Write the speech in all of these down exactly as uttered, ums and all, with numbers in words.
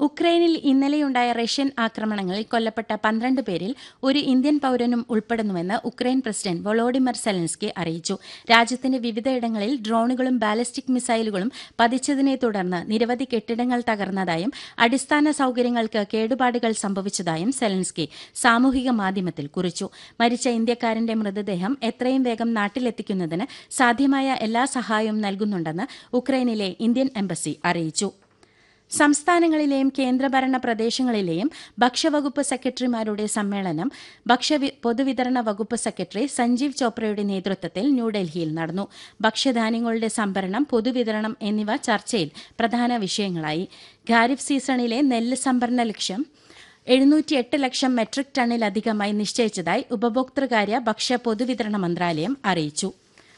ഉക്രൈനിൽ ഇന്നലെയുണ്ടായ Russian ആക്രമണങ്ങളിൽ കൊല്ലപ്പെട്ട പന്ത്രണ്ട് പേരിൽ ഒരു ഇന്ത്യൻ പൌരനും ഉൾപ്പെടുന്നുവെന്ന് ഉക്രൈൻ പ്രസിഡന്റ് വൊളോഡിമർ സെലൻസ്കി അറിയിച്ചു. രാജ്യത്തിന്റെ വിവിധയിടങ്ങളിൽ ഡ്രോണുകളും ബാലിസ്റ്റിക് മിസൈലുകളും പതിച്ചതിനെ തുടർന്ന് നിരവധി കെട്ടിടങ്ങൾ തകർന്നതായും അടിസ്ഥാന സൌകര്യങ്ങൾക്ക് കേടുപാടുകൾ സംഭവിച്ചതായും സെലൻസ്കി സാമൂഹിക മാധ്യമത്തിൽ കുറിച്ചു. മരിച്ച ഇന്ത്യക്കാരന്റെ മൃതദേഹം എത്രയും വേഗം നാട്ടിലെത്തിക്കുന്നതിന് സാധ്യമായ എല്ലാ സഹായവും നൽകുന്നുണ്ടെന്ന് ഉക്രൈനിലെ ഇന്ത്യൻ എംബസി അറിയിച്ചു. സംസ്ഥാനങ്ങളിലെയും കേന്ദ്രഭരണ പ്രദേശങ്ങളിലെയും ഭക്ഷ്യവകുപ്പ് സെക്രട്ടറിമാരുടെ സമ്മേളനം ഭക്ഷ്യ പൊതുവിതരണ വകുപ്പ് സെക്രട്ടറി സഞ്ജീവ് ചോപ്രയുടെ നേതൃത്വത്തിൽ ന്യൂഡൽഹിയിൽ നടന്നു. ഭക്ഷ്യധാന്യങ്ങളുടെ സംഭരണം, പൊതുവിതരണം എന്നിവ ചർച്ചയിൽ പ്രധാന വിഷയങ്ങളായി. ഖാരിഫ് സീസണിലെ നെല്ല് സംഭരണ ലക്ഷ്യം എഴുന്നൂറ്റിയെട്ട് ലക്ഷം മെട്രിക് ടണ്ണിലധികമായി നിശ്ചയിച്ചതായി ഉപഭോക്തൃകാര്യ ഭക്ഷ്യ പൊതുവിതരണ മന്ത്രാലയം അറിയിച്ചു.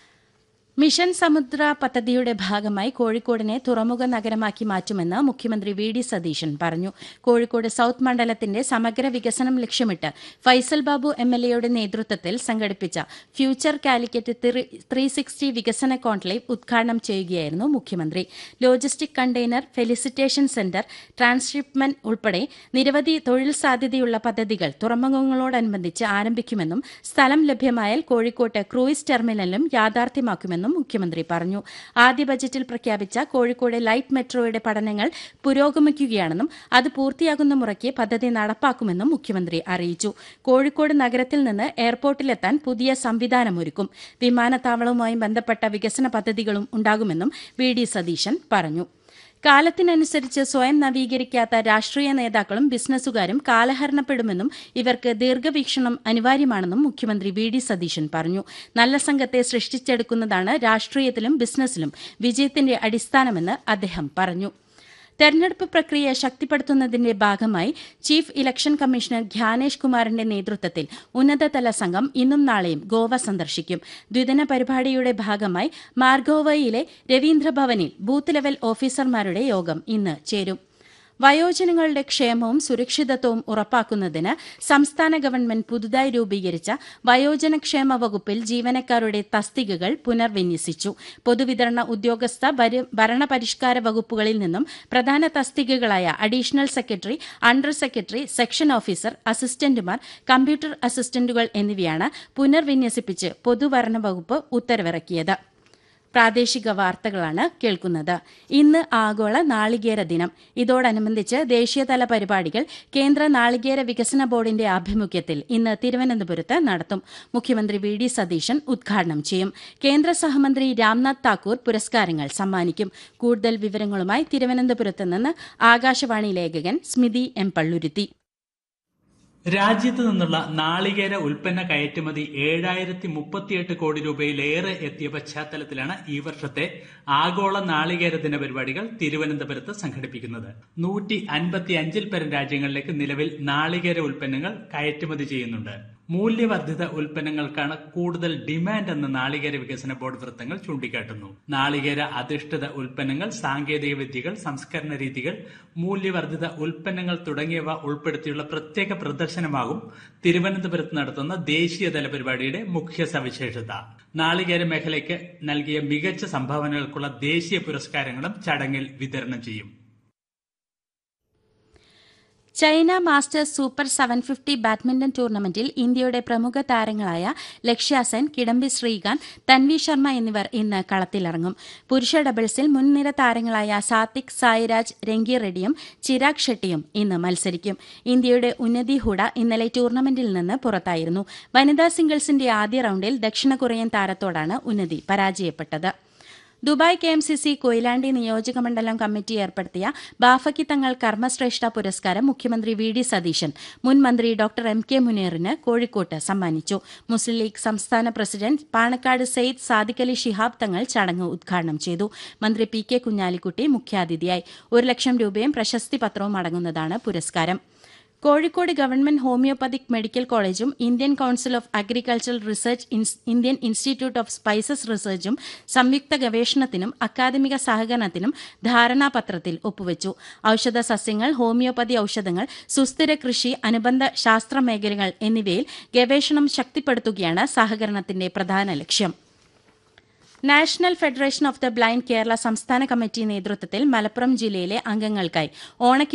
മിഷൻ സമുദ്ര പദ്ധതിയുടെ ഭാഗമായി കോഴിക്കോടിനെ തുറമുഖ നഗരമാക്കി മാറ്റുമെന്ന് മുഖ്യമന്ത്രി വി ഡി സതീശൻ പറഞ്ഞു. കോഴിക്കോട് സൌത്ത് മണ്ഡലത്തിന്റെ സമഗ്ര വികസനം ലക്ഷ്യമിട്ട് ഫൈസൽ ബാബു എം എൽ എയുടെ നേതൃത്വത്തിൽ സംഘടിപ്പിച്ച ഫ്യൂച്ചർ കാലിക്കറ്റ് ത്രീ സിക്സ്റ്റി വികസന കോൺക്ലേവ് ഉദ്ഘാടനം ചെയ്യുകയായിരുന്നു മുഖ്യമന്ത്രി. Logistic container, felicitation centre, transshipment ഉൾപ്പെടെ നിരവധി തൊഴിൽ സാധ്യതയുള്ള പദ്ധതികൾ തുറമുഖങ്ങളോടനുബന്ധിച്ച് ആരംഭിക്കുമെന്നും സ്ഥലം ലഭ്യമായാൽ കോഴിക്കോട്ട് ക്രൂയിസ് ടെർമിനലും യാഥാർത്ഥ്യമാക്കുമെന്നും മുഖ്യമന്ത്രി പറഞ്ഞു. ആദ്യ ബജറ്റിൽ പ്രഖ്യാപിച്ച കോഴിക്കോട് ലൈറ്റ് മെട്രോയുടെ പഠനങ്ങൾ പുരോഗമിക്കുകയാണെന്നും അത് പൂർത്തിയാകുന്ന മുറയ്ക്ക് പദ്ധതി നടപ്പാക്കുമെന്നും മുഖ്യമന്ത്രി അറിയിച്ചു. കോഴിക്കോട് നഗരത്തിൽ നിന്ന് എയർപോർട്ടിലെത്താൻ പുതിയ സംവിധാനമൊരുക്കും. വിമാനത്താവളവുമായി ബന്ധപ്പെട്ട വികസന പദ്ധതികളും ഉണ്ടാകുമെന്നും വി ഡി സതീശൻ പറഞ്ഞു. കാലത്തിനനുസരിച്ച് സ്വയം നവീകരിക്കാത്ത രാഷ്ട്രീയ നേതാക്കളും ബിസിനസ്സുകാരും കാലഹരണപ്പെടുമെന്നും ഇവർക്ക് ദീർഘവീക്ഷണം അനിവാര്യമാണെന്നും മുഖ്യമന്ത്രി വി ഡി സതീശൻ പറഞ്ഞു. നല്ല സംഘത്തെ സൃഷ്ടിച്ചെടുക്കുന്നതാണ് രാഷ്ട്രീയത്തിലും ബിസിനസ്സിലും വിജയത്തിന്റെ അടിസ്ഥാനമെന്ന് അദ്ദേഹം പറഞ്ഞു. തെരഞ്ഞെടുപ്പ് പ്രക്രിയ ശക്തിപ്പെടുത്തുന്നതിന്റെ ഭാഗമായി ചീഫ് ഇലക്ഷൻ കമ്മീഷണർ ധ്യാനേഷ് കുമാറിന്റെ നേതൃത്വത്തിൽ ഉന്നതതല സംഘം ഇന്നും നാളെയും ഗോവ സന്ദർശിക്കും. ദ്വിദിന പരിപാടിയുടെ ഭാഗമായി മാർഗോവയിലെ രവീന്ദ്രഭവനിൽ ബൂത്ത് ലെവൽ ഓഫീസർമാരുടെ യോഗം ഇന്ന് ചേരും. വയോജനങ്ങളുടെ ക്ഷേമവും സുരക്ഷിതത്വവും ഉറപ്പാക്കുന്നതിന് സംസ്ഥാന ഗവൺമെന്റ് പുതുതായി രൂപീകരിച്ച വയോജനക്ഷേമ വകുപ്പിൽ ജീവനക്കാരുടെ തസ്തികകൾ പുനർവിന്യസിച്ചു. പൊതുവിതരണ ഉദ്യോഗസ്ഥ, ഭരണപരിഷ്കാര വകുപ്പുകളിൽ നിന്നും പ്രധാന തസ്തികകളായ additional secretary, under secretary, section officer, അസിസ്റ്റന്റുമാർ, computer അസിസ്റ്റന്റുകൾ എന്നിവയാണ് പുനർവിന്യസിപ്പിച്ച് പൊതുഭരണ വകുപ്പ് ഉത്തരവിറക്കിയത്. പ്രാദേശിക വാർത്തകളാണ് കേൾക്കുന്നത്. ഇന്ന് ആഗോള നാളികേര ദിനം. ഇതോടനുബന്ധിച്ച് ദേശീയതല പരിപാടികൾ കേന്ദ്ര നാളികേര വികസന ബോർഡിന്റെ ആഭിമുഖ്യത്തിൽ ഇന്ന് തിരുവനന്തപുരത്ത് നടത്തും. മുഖ്യമന്ത്രി വി ഡി സതീശൻ ഉദ്ഘാടനം ചെയ്യും. കേന്ദ്ര സഹമന്ത്രി രാംനാഥ് താക്കൂർ പുരസ്കാരങ്ങൾ സമ്മാനിക്കും. കൂടുതൽ വിവരങ്ങളുമായി തിരുവനന്തപുരത്ത് നിന്ന് ആകാശവാണി ലേഖകൻ സ്മിതി എം പള്ളുരുത്തി. രാജ്യത്ത് നിന്നുള്ള നാളികേര ഉൽപ്പന്ന കയറ്റുമതി ഏഴായിരത്തി മുപ്പത്തിയെട്ട് കോടി രൂപയിലേറെ എത്തിയ പശ്ചാത്തലത്തിലാണ് ഈ വർഷത്തെ ആഗോള നാളികേര ദിന പരിപാടികൾ തിരുവനന്തപുരത്ത് സംഘടിപ്പിക്കുന്നത്. നൂറ്റി അൻപത്തി അഞ്ചിൽ പരം രാജ്യങ്ങളിലേക്ക് നിലവിൽ നാളികേര ഉൽപ്പന്നങ്ങൾ കയറ്റുമതി ചെയ്യുന്നുണ്ട്. മൂല്യവർദ്ധിത ഉൽപ്പന്നങ്ങൾക്കാണ് കൂടുതൽ ഡിമാൻഡ് എന്ന് നാളികേര വികസന ബോർഡ് വൃത്തങ്ങൾ ചൂണ്ടിക്കാട്ടുന്നു. നാളികേര അധിഷ്ഠിത ഉൽപ്പന്നങ്ങൾ, സാങ്കേതിക വിദ്യകൾ, സംസ്കരണ രീതികൾ, മൂല്യവർദ്ധിത ഉൽപ്പന്നങ്ങൾ തുടങ്ങിയവ ഉൾപ്പെടുത്തിയുള്ള പ്രത്യേക പ്രദർശനമാകും തിരുവനന്തപുരത്ത് നടത്തുന്ന ദേശീയതല പരിപാടിയുടെ മുഖ്യ സവിശേഷത. നാളികേര മേഖലയ്ക്ക് നൽകിയ മികച്ച സംഭാവനകൾക്കുള്ള ദേശീയ പുരസ്കാരങ്ങളും ചടങ്ങിൽ വിതരണം ചെയ്യും. China masters super seven fifty badminton ടൂർണമെന്റിൽ ഇന്ത്യയുടെ പ്രമുഖ താരങ്ങളായ ലക്ഷ്യ സെൻ, കിഡംബി ശ്രീകാന്ത്, തൻവി ശർമ്മ എന്നിവർ ഇന്ന് കളത്തിലിറങ്ങും. പുരുഷ ഡബിൾസിൽ മുൻനിര താരങ്ങളായ സാത്വിക് സായിരാജ് രംഗി റെഡ്ഡിയും ചിരാഗ് ഷെട്ടിയും ഇന്ന് മത്സരിക്കും. ഇന്ത്യയുടെ ഉന്നതി ഹൂഡ ഇന്നലെ ടൂർണമെന്റിൽ നിന്ന് പുറത്തായിരുന്നു. വനിതാ സിംഗിൾസിന്റെ ആദ്യ റൌണ്ടിൽ ദക്ഷിണ കൊറിയൻ താരത്തോടാണ് ഉന്നതി പരാജയപ്പെട്ടത്. Dubai K M C C Koyilandy നിയോജകമണ്ഡലം കമ്മിറ്റി ഏർപ്പെടുത്തിയ ബാഫക്കി തങ്ങൾ കർമ്മശ്രേഷ്ഠ പുരസ്കാരം മുഖ്യമന്ത്രി വി ഡി സതീശൻ മുൻ മന്ത്രി ഡോക്ടർ എം കെ മുനീറിന് കോഴിക്കോട്ട് സമ്മാനിച്ചു. മുസ്ലിം ലീഗ് സംസ്ഥാന പ്രസിഡന്റ് പാണക്കാട് സെയ്ദ് സാദിഖലി ശിഹാബ് തങ്ങൾ ചടങ്ങ് ഉദ്ഘാടനം ചെയ്തു. മന്ത്രി പി കെ കുഞ്ഞാലിക്കുട്ടി മുഖ്യാതിഥിയായി. ഒരു ലക്ഷം രൂപയും പ്രശസ്തി പത്രവും അടങ്ങുന്നതാണ് പുരസ്കാരം. കോഴിക്കോട് ഗവൺമെന്റ് ഹോമിയോപ്പതിക് മെഡിക്കൽ കോളേജും Indian council of agricultural research, Indian institute of spices റിസർച്ചും സംയുക്ത ഗവേഷണത്തിനും അക്കാദമിക സഹകരണത്തിനും ധാരണാപത്രത്തിൽ ഒപ്പുവച്ചു. ഔഷധ സസ്യങ്ങൾ, ഹോമിയോപ്പതി ഔഷധങ്ങൾ, സുസ്ഥിര കൃഷി, അനുബന്ധ ശാസ്ത്ര മേഖലകൾ എന്നിവയിൽ ഗവേഷണം ശക്തിപ്പെടുത്തുകയാണ് സഹകരണത്തിന്റെ പ്രധാന ലക്ഷ്യം. National federation of the blind Kerala സംസ്ഥാന കമ്മിറ്റി നേതൃത്വത്തിൽ മലപ്പുറം ജില്ലയിലെ അംഗങ്ങൾക്കായി ഓണ